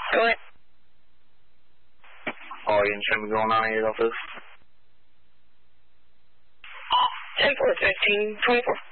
Go ahead. Oh, you insurance going on in your office? 10-4-15-24.